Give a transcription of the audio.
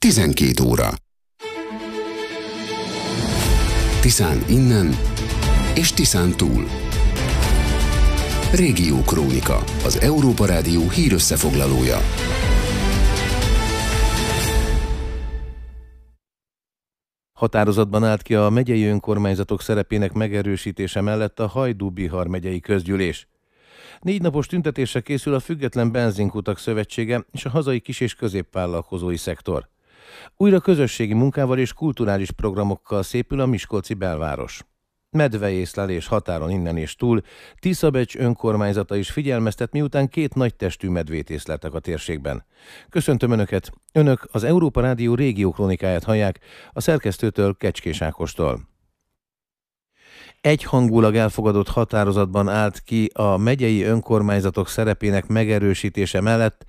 12 óra. Tiszán innen és Tiszán túl. Régiókrónika, az Európa Rádió hírösszefoglalója. Határozatban állt ki a megyei önkormányzatok szerepének megerősítése mellett a Hajdú-Bihar megyei közgyűlés. 4 napos tüntetésre készül a Független Benzinkutak Szövetsége és a hazai kis- és középvállalkozói szektor. Újra közösségi munkával és kulturális programokkal szépül a miskolci belváros. Medveészlelés határon innen és túl, Tiszabecs önkormányzata is figyelmeztet, miután 2 nagy testű medvét észleltek a térségben. Köszöntöm Önöket! Önök az Európa Rádió régiókronikáját hallják, a szerkesztőtől, Kecskés Ákostól. Egyhangulag elfogadott határozatban állt ki a megyei önkormányzatok szerepének megerősítése mellett